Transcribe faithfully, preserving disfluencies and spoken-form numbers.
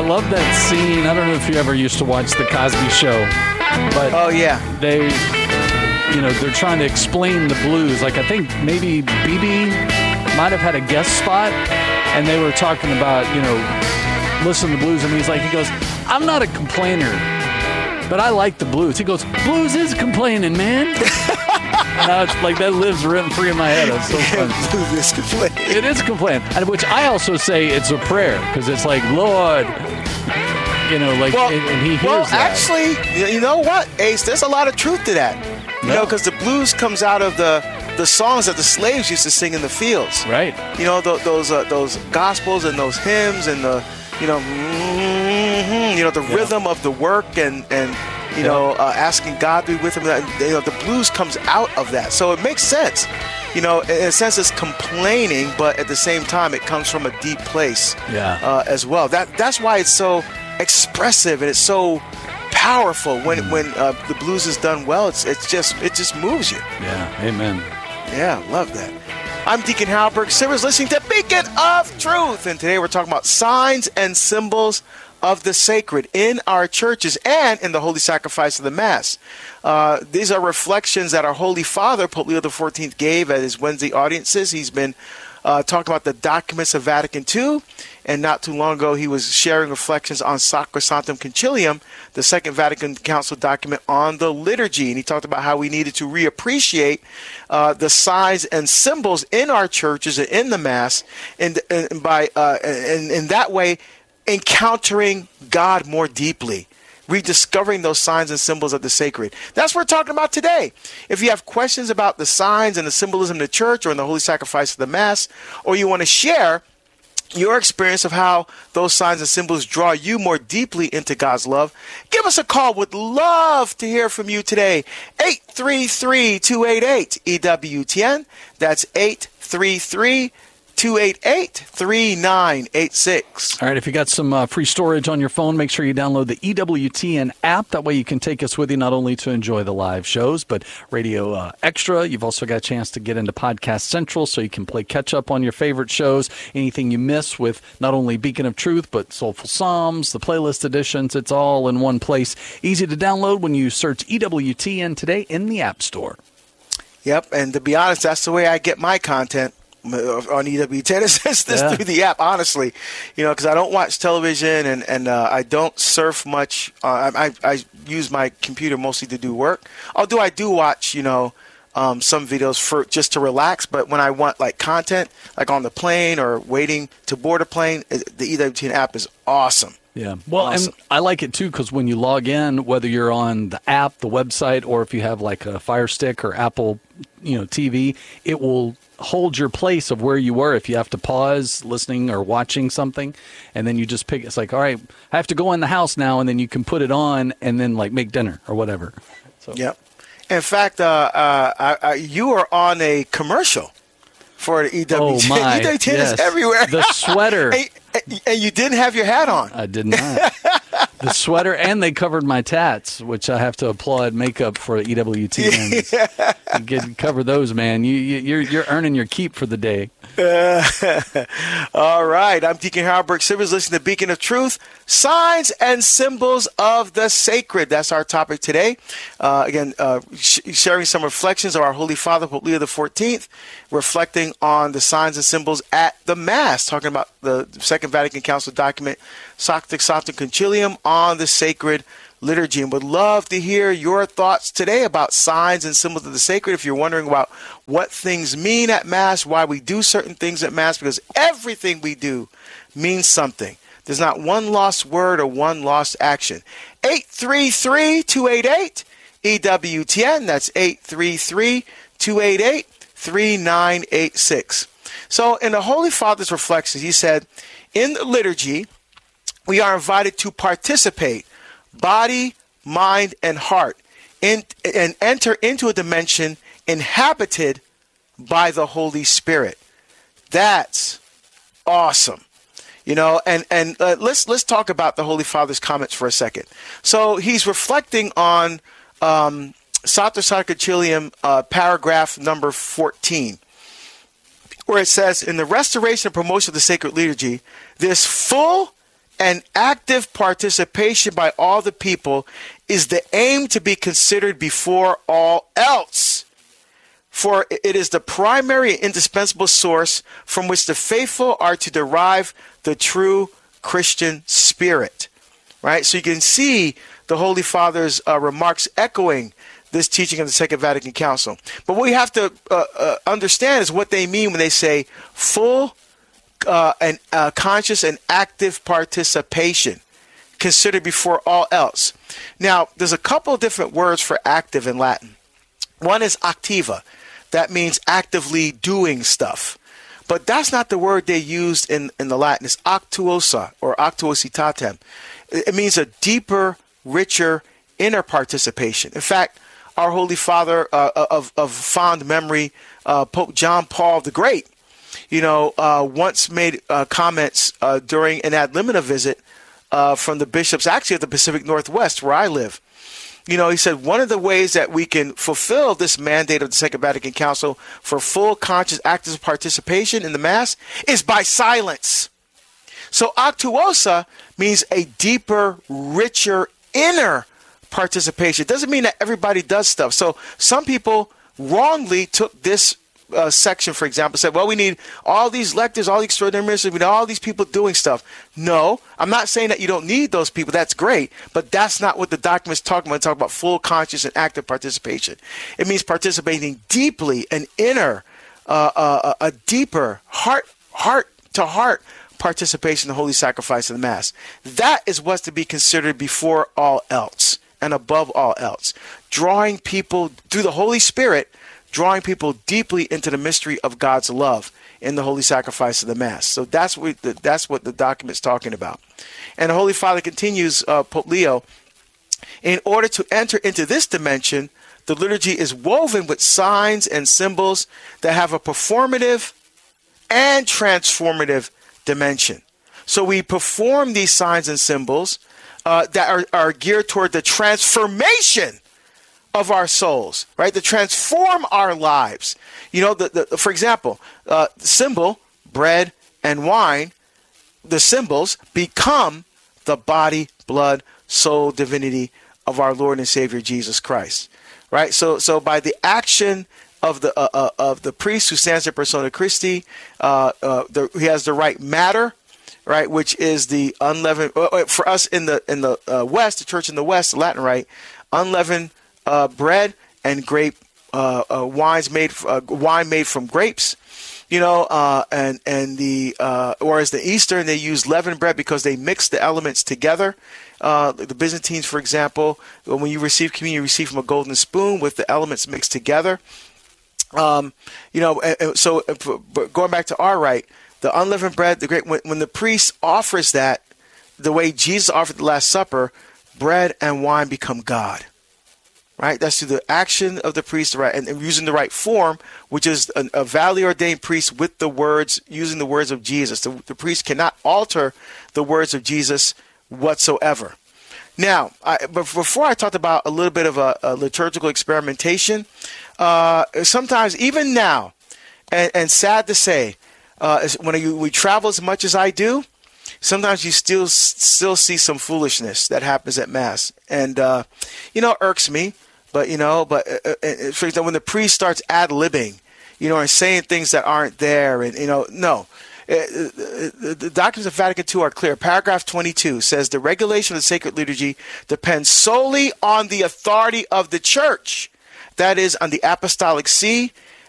I love that scene. I don't know if you ever used to watch The Cosby Show, but oh yeah, they, you know, they're trying to explain the blues. Like I think maybe B B might have had a guest spot, and they were talking about, you know, listen to blues, and he's like, he goes, I'm not a complainer, but I like the blues. He goes, blues is complaining, man. And I was like, that lives rent free in my head. It's so fun. Blues is complaining. It is complaining, and which I also say it's a prayer because it's like, Lord, you know, like, Well, and, and he hears well that. actually, you know what, Ace? There's a lot of truth to that. You No. know, because the blues comes out of the the songs that the slaves used to sing in the fields. Right. You know, th- those uh, those gospels and those hymns and the, you know, mm-hmm, you know, the Yeah. rhythm of the work and and you know, uh, asking God to be with him. That, you know, the blues comes out of that, so it makes sense. You know, in a sense, it's complaining, but at the same time, it comes from a deep place. Yeah. Uh, as well. That that's why it's so expressive and it's so powerful when Mm. when uh, the blues is done well. It's it's just it just moves you. Yeah. Amen. Yeah, love that. I'm Deacon Halberg Sivers, listening to Beacon of Truth, and today we're talking about signs and symbols of the sacred in our churches and in the holy sacrifice of the Mass. Uh, these are reflections that our Holy Father, Pope Leo the fourteenth, gave at his Wednesday audiences. He's been uh, talking about the documents of Vatican two, and not too long ago he was sharing reflections on Sacrosanctum Concilium, the Second Vatican Council document on the liturgy. And he talked about how we needed to reappreciate uh, the signs and symbols in our churches and in the Mass, and, and by uh, and in that way, encountering God more deeply, rediscovering those signs and symbols of the sacred. That's what we're talking about today. If you have questions about the signs and the symbolism of the church or in the holy sacrifice of the Mass, or you want to share your experience of how those signs and symbols draw you more deeply into God's love, give us a call. Would love to hear from you today. eight three three, two eight eight, E W T N. That's eight three three, two eight eight, three nine eight six. All right, if you got some uh, free storage on your phone, make sure you download the E W T N app. That way you can take us with you not only to enjoy the live shows, but Radio uh, Extra. You've also got a chance to get into Podcast Central so you can play catch-up on your favorite shows. Anything you miss with not only Beacon of Truth, but Soulful Psalms, the playlist editions, it's all in one place. Easy to download when you search E W T N today in the App Store. Yep, and to be honest, that's the way I get my content on E W T N. It's just this Yeah. through the app, honestly, you know, because I don't watch television and and uh, I don't surf much. Uh, I, I I use my computer mostly to do work. Although I do watch, you know, um, some videos for just to relax. But when I want like content, like on the plane or waiting to board a plane, it, the E W T N app is awesome. Yeah. Well, Awesome. and I like it, too, because when you log in, whether you're on the app, the website, or if you have like a Fire Stick or Apple, you know, T V, it will hold your place of where you were if you have to pause listening or watching something, and then you just pick. It's like, all right, I have to go in the house now, and then you can put it on and then like make dinner or whatever. So. Yep. In fact, uh, uh, I, I, you are on a commercial for the E W T N. Oh, my. E W T N Yes. is everywhere. The sweater. and, and- and you didn't have your hat on. I did not. The sweater, and they covered my tats, which I have to applaud makeup for E W T N. Yeah. You get cover those, man. You, you you're you're earning your keep for the day. Uh, all right. I'm Deacon Halberg Sivers, listening to Beacon of Truth, signs and symbols of the sacred. That's our topic today. Uh, again, uh, sh- sharing some reflections of our Holy Father, Pope Leo the fourteenth, reflecting on the signs and symbols at the Mass, talking about the Second Vatican Council document, Sacrosanctum Concilium, on the sacred liturgy, and would love to hear your thoughts today about signs and symbols of the sacred. If you're wondering about what things mean at Mass, why we do certain things at Mass, because everything we do means something. There's not one lost word or one lost action. eight three three, two eight eight, E W T N. That's eight three three, two eight eight, three nine eight six. So in the Holy Father's reflections, he said, in the liturgy, we are invited to participate, body, mind, and heart, in, and enter into a dimension inhabited by the Holy Spirit. That's awesome. You know, and, and uh, let's let's talk about the Holy Father's comments for a second. So he's reflecting on um, Sacrosanctum Concilium, uh, paragraph number fourteen, where it says, in the restoration and promotion of the sacred liturgy, this full and active participation by all the people is the aim to be considered before all else. For it is the primary and indispensable source from which the faithful are to derive the true Christian spirit. Right? So you can see the Holy Father's uh, remarks echoing this teaching of the Second Vatican Council. But what we have to uh, uh, understand is what they mean when they say full uh, and uh, conscious and active participation, considered before all else. Now, there's a couple of different words for active in Latin. One is activa. That means actively doing stuff. But that's not the word they used in, in the Latin. It's actuosa or actuositatem. It means a deeper, richer, inner participation. In fact, our Holy Father uh, of, of fond memory, uh, Pope John Paul the Great, you know, uh, once made uh, comments uh, during an ad limina visit uh, from the bishops, actually of the Pacific Northwest, where I live. You know, he said one of the ways that we can fulfill this mandate of the Second Vatican Council for full, conscious, active participation in the Mass is by silence. So actuosa means a deeper, richer, inner participation. It doesn't mean that everybody does stuff. So some people wrongly took this uh, section, for example, said, well, we need all these lectors, all the extraordinary ministers, we need all these people doing stuff. No, I'm not saying that you don't need those people. That's great. But that's not what the document's talking about. It's talking about full, conscious, and active participation. It means participating deeply, an inner, uh, uh, a deeper, heart, heart to heart participation in the holy sacrifice of the Mass. That is what's to be considered before all else and above all else. Drawing people through the Holy Spirit, drawing people deeply into the mystery of God's love in the holy sacrifice of the Mass. So that's what the, that's what the document's talking about. And the Holy Father continues, uh, Pope Leo, in order to enter into this dimension, the liturgy is woven with signs and symbols that have a performative and transformative dimension. So we perform these signs and symbols uh, that are, are geared toward the transformation of our souls, right? To transform our lives. You know, the, the, for example, uh, the symbol, bread and wine, the symbols become the body, blood, soul, divinity of our Lord and Savior Jesus Christ, right? So, so by the action of the uh, uh, of the priest who stands in persona Christi, uh, uh, the, he has the right matter, right, which is the unleavened. Uh, for us in the in the uh, West, the Church in the West, the Latin Rite, unleavened uh, bread and grape uh, uh, wines made uh, wine made from grapes. You know, uh, and and the uh, whereas the Eastern they use leavened bread because they mix the elements together. Uh, the Byzantines, for example, when you receive communion, you receive from a golden spoon with the elements mixed together. Um, you know, so going back to our rite, the unleavened bread, the great when, when the priest offers that, the way Jesus offered the Last Supper, bread and wine become God. Right? That's through the action of the priest, right, and, and using the right form, which is a, a validly ordained priest with the words, using the words of Jesus. The, the priest cannot alter the words of Jesus whatsoever. Now, I, but before I talked about a little bit of a, a liturgical experimentation, uh, sometimes even now, and, and sad to say, uh, when you, we travel as much as I do, sometimes you still still see some foolishness that happens at Mass, and uh, you know, irks me. But you know, but uh, uh, for example, when the priest starts ad-libbing, you know, and saying things that aren't there, and you know, no. The doctrines of Vatican Two are clear. Paragraph twenty-two says the regulation of the sacred liturgy depends solely on the authority of the Church, that is, on the Apostolic See